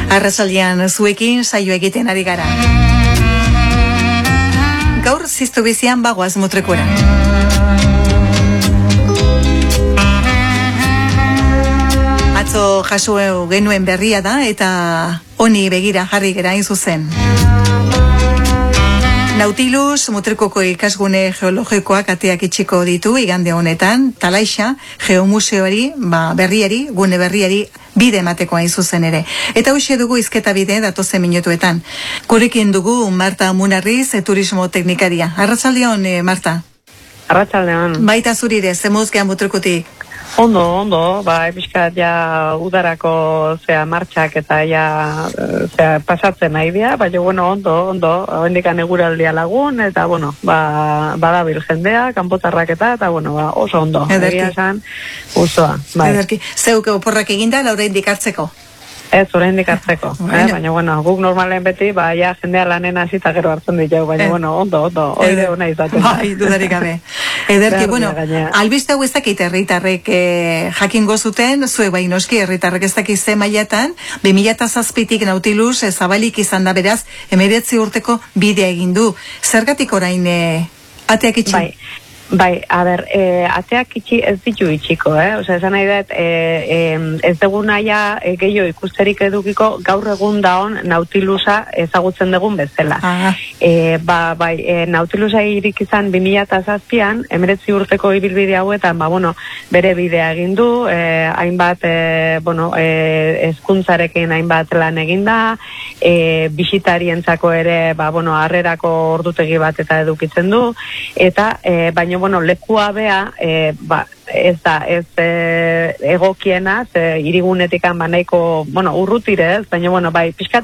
Arratsaldean zuekin saio egiten ari gara. Gaur ziztu bizian bagoaz Mutrekura. Atzo jaso genuen berria da eta honi begira jarri gera hain zuzen. Nautilus, Mutrikoko ikasgune geologikoak ateak itxiko ditu igande honetan, Talaixa, geomuseoari, berriari, gune berriari, bide emateko hain zuzen ere. Eta hoxe dugu hizketa bide datozen minutuetan. Gurekin dugu Marta Munarriz, turismo teknikaria. Arratsaldeon, Marta. Arratsaldeon. Baita zurire, zemuzkean Mutrikutik. Ondo, pixkat ja udarako martxak eta ja pasatzen nahi dira, baina ondo, hendikan eguraldia lagun, eta badabil jendea, kanpotarrak eta oso ondo. Egia esan, uzoa. Ederki, zeuk oporrak eginda, laura indikartzeko? Ez, oraindik hartzeko, baina guk normalen beti, ja jendea lanen hasita gero hartzen ditu, baina ondo, oide hona izaten. Bai, dudarik gabe. Ederki, albiste hau ez dakit herritarrek jakingo zuten, zue bai noski herritarrek ez dakit ze mailatan, 2007tik Nautilus zabalik izan da beraz, 19 urteko bidea egin du. Zergatik orain ateak itxi? Bai, ateak itxi ez ditu itxiko, esan nahi dut, ez dugu naia gehiago ikusterik edukiko gaur egun daon Nautilusa ezagutzen dugun bezala. Nautilusa irik izan 2007an, 19 urteko ibilbide hauetan, bere bidea egin du, hainbat, hezkuntzarekin hainbat lan egin da, bisitarientzako ere, harrerako ordutegi bat eta edukitzen du, eta, baina lekua bea, ez egokiena, irigunetik nahiko, urrutire ez, baina pixkat,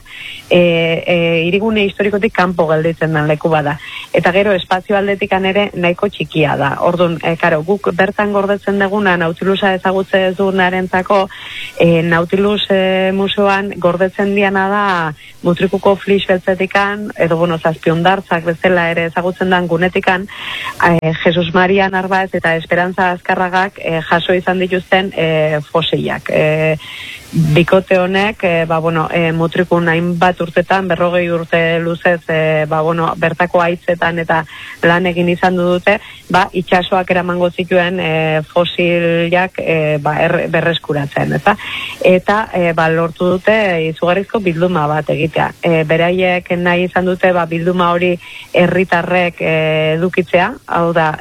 irigune historikotik kanpo gelditzen den leku bada. Eta gero espazio aldetik ere nahiko txikia da. Orduan, guk bertan gordetzen deguna Nautilusa ezagutze ez dunarentzako, Nautilus museoan gordetzen diana da Mutrikuko Flix beltzetikan, edo zazpiondartzak bezala ere ezagutzen den gunetikan, Jesus Maria Narvaez eta Esperantza Azkarragak jaso izan dituzten fosilak. Bikote honek, Mutrikun hainbat urtetan, 40 urte luzez, bertako haitzetan eta lan egin izan dute, itxasoak eramango zituen fosilak berreskuratzen, eta lortu dute izugarrizko bilduma bat egitea. Beraiek nahi izan dute bilduma hori herritarrek edukitzea, hau da,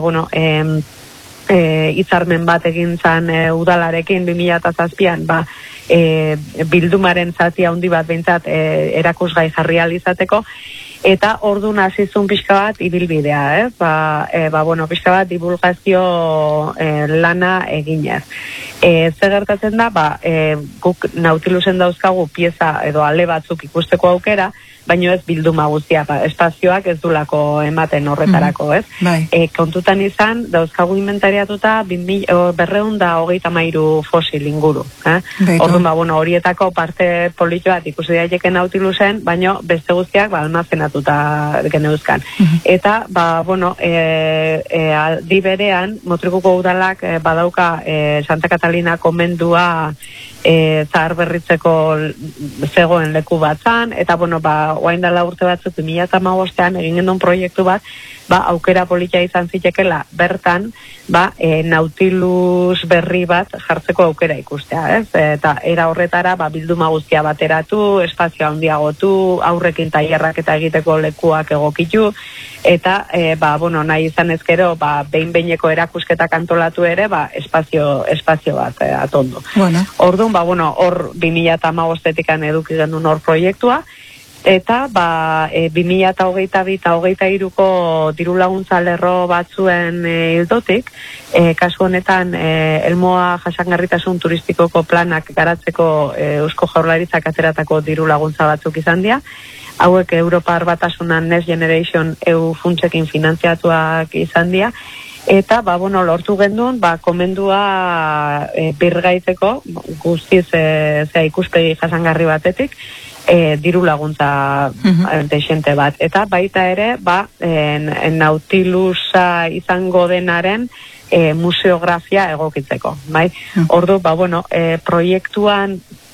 hitzarmen bat egin zan udalarekin 2007an, bildumaren zati handi bat behintzat erakusgai jarri ahal izateko, eta orduan hasizun pixka bat ibilbidea, pixka bat divulgazio lana eginez. Zer gertatzen da, guk Nautilusen dauzkagu pieza edo ale batzuk ikusteko aukera, baino ez bilduma guztia, espazioak ez dulako ematen horretarako, ez? Kontutan izan, dauzkagu inventariatuta 233 fosil inguru. Orduan, horietako parte polito bat ikusi daiteke Nautilusen, baino beste guztiak almazenatuta geneuzkan. Eta, aldi berean, Mutrikuko udalak badauka Santa Catalina komendua zahar berritzeko zegoen leku batzan, eta oain dela urte batzuk 2015an egin genuen proiektu bat, aukera polita izan zitekela bertan, Nautilus berri bat jartzeko aukera ikustea, ez? Eta era horretara bilduma guztia bateratu, espazioa handiagotu, aurrekin tailerrak eta egiteko lekuak egokitu, eta nahi izan ezkero behin-behineko erakusketak antolatu ere espazio bat atondu. Orduan, hor 2015etik eduki genuen hor proiektua, eta 2022 eta 2023ko diru laguntza lerro batzuen ildotik, kasu honetan Elmoa jasangarritasun turistikoko planak garatzeko Eusko Jaurlaritzak ateratako diru laguntza batzuk izan dira, hauek Europar Batasunan Next Generation EU funtsekin finantziatuak izan dira, eta lortu gendun komendua birgaiteko guztiz ikuspegi jasangarri batetik, diru laguntza desente bat. Eta baita ere, Nautilusa izango denaren museografia egokitzeko. Ordu, proiektuan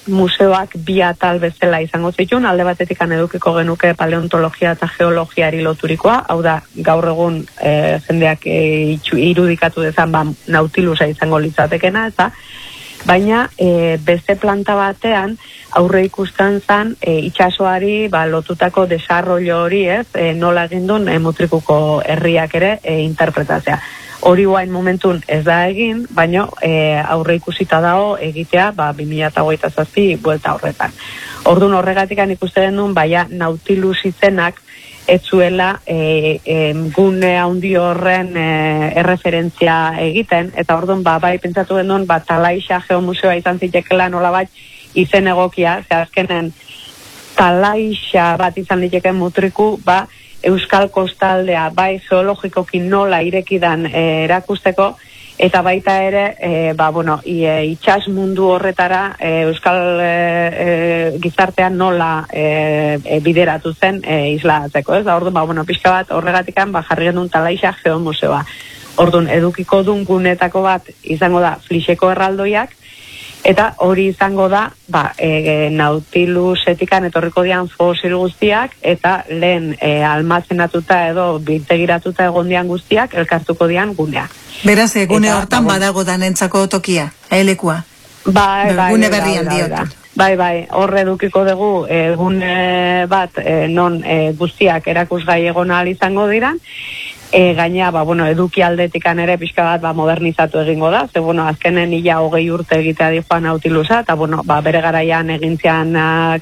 museoak bi atal bezala izango zituen, alde batetik edukiko genuke paleontologia eta geologiari loturikoa, hau da, gaur egun jendeak irudikatu dezan Nautilusa izango litzatekena, eta baina beste planta batean aurre ikusten zen itsasoari lotutako desarrollo hori, nola egin duen Mutrikuko herriak ere interpretatzea. Hori guain momentun ez da egin, baina aurre ikusita dago egitea 2027 buelta horretan. Orduan horregatik ikusten genuen, baina Nautilus izenak ez zuela gune handi horren erreferentzia egiten, eta orduan bai pentsatu genuen, Talaixa Geomuseoa izan zitekela nolabait izen egokia, ze azkenen Talaixa bat izan liteken Mutriku, Euskal Kostaldea bai geologikoki nola irekidan erakusteko, eta baita ere, itxas mundu horretara Euskal gizartean nola bideratu zen islatzeko, ez? Orduan, pixka bat horregatikan jarri genuen Talaixa Geomuseoa. Orduan, edukiko duen gunetako bat izango da Flixeko erraldoiak, eta hori izango da Nautilusetikan etorriko dian fosil guztiak, eta lehen almazenatuta edo biltegiratuta egon dian guztiak elkartuko dian gunea. Beraz, gune hortan badago danentzako tokia, lekua. Gune berrian diotu. Bai, horre edukiko dugu gune bat non guztiak erakusgai egon ahal izango dira. Gaina, eduki aldetikan ere pixka bat modernizatu egingo da, ze, azkenen 20 urte egitea di joan Nautilusa, eta, bere garaian egintzeanak,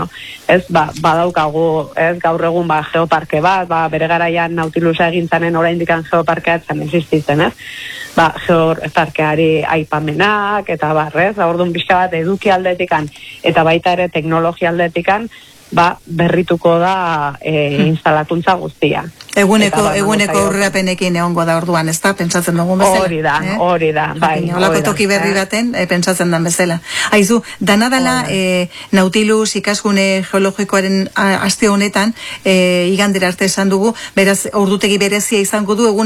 badaukagu, gaur egun, geoparke bat, bere garaian Nautilusa egintzanen oraindikan geoparkea etzan existitzen, geoparkeari aipamenak, eta orduan pixka bat eduki aldetikan, eta baita ere teknologia aldetikan, berrituko da instalakuntza guztia. Eguneko aurrerapenekin egongo da orduan, ez da, pentsatzen dugun bezala. Hori da, bai. Olako toki berri baten, pentsatzen den bezala. Aizu, danadala Nautilus ikasgune geologikoaren aste honetan, igandera arte esan dugu, beraz, ordutegi berezia izango du, egun